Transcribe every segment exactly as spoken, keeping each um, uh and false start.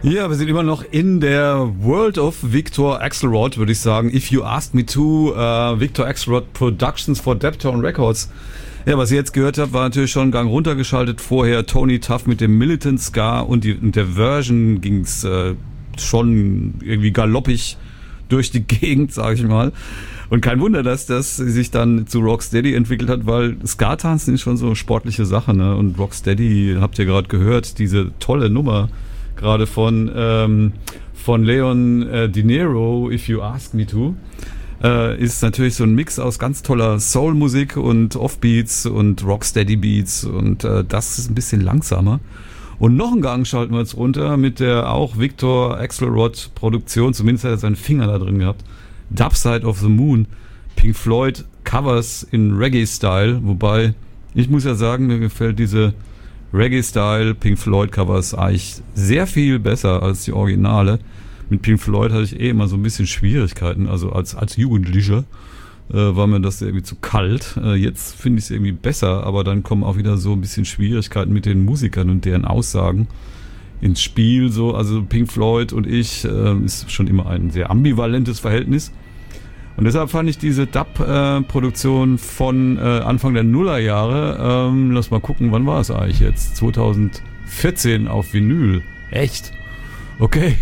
Ja, wir sind immer noch in der World of Victor Axelrod, würde ich sagen. If You Asked Me To, uh, Victor Axelrod Productions for Deptone Records. Ja, was ihr jetzt gehört habt, war natürlich schon einen Gang runtergeschaltet. Vorher Tony Tuff mit dem Militant Ska und, die, und der Version ging's äh, schon irgendwie galoppig durch die Gegend, sage ich mal. Und kein Wunder, dass das sich dann zu Rocksteady entwickelt hat, weil Ska-Tanzen ist schon so eine sportliche Sache, ne? Und Rocksteady, habt ihr gerade gehört, diese tolle Nummer, gerade von ähm, von Leon äh, De Niro, If You Ask Me To, äh, ist natürlich so ein Mix aus ganz toller Soul-Musik und Offbeats und Rocksteady-Beats und äh, das ist ein bisschen langsamer. Und noch einen Gang schalten wir jetzt runter mit der auch Victor Axelrod-Produktion, zumindest hat er seinen Finger da drin gehabt, Dark Side of the Moon, Pink Floyd Covers in Reggae-Style, wobei ich muss ja sagen, mir gefällt diese Reggae-Style Pink Floyd Covers eigentlich sehr viel besser als die Originale. Mit Pink Floyd hatte ich eh immer so ein bisschen Schwierigkeiten, also als, als Jugendlicher äh, war mir das irgendwie zu kalt. Äh, jetzt finde ich es irgendwie besser, aber dann kommen auch wieder so ein bisschen Schwierigkeiten mit den Musikern und deren Aussagen ins Spiel. So, also Pink Floyd und ich äh, ist schon immer ein sehr ambivalentes Verhältnis. Und deshalb fand ich diese Dub-Produktion äh, von äh, Anfang der Nullerjahre, ähm, lass mal gucken, wann war es eigentlich jetzt? zwanzig vierzehn auf Vinyl. Echt? Okay.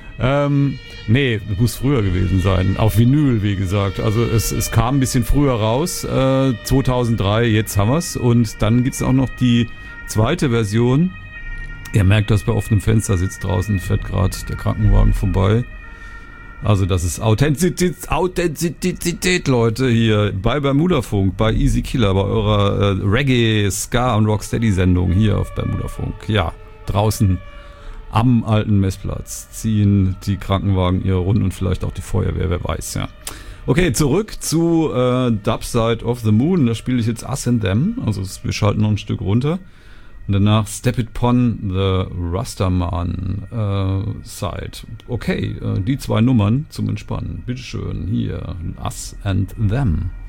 Ähm, nee, muss früher gewesen sein. Auf Vinyl, wie gesagt. Also es, es kam ein bisschen früher raus. Äh, zweitausenddrei, jetzt haben wir's. Und dann gibt's auch noch die zweite Version. Ihr merkt, dass bei offenem Fenster sitzt draußen, fährt gerade der Krankenwagen vorbei. Also das ist Authentizität, Authentizität, Leute, hier bei Bermudafunk, bei Easy Killer, bei eurer äh, Reggae, Ska und Rocksteady-Sendung hier auf Bermudafunk. Ja, draußen am alten Messplatz ziehen die Krankenwagen ihre Runden und vielleicht auch die Feuerwehr, wer weiß, ja. Okay, zurück zu äh, Dark Side of the Moon, da spiele ich jetzt Us and Them, also wir schalten noch ein Stück runter. Und danach Step It Pon the Rastaman äh, Side. Okay, äh, die zwei Nummern zum Entspannen. Bitteschön, hier, Us and Them.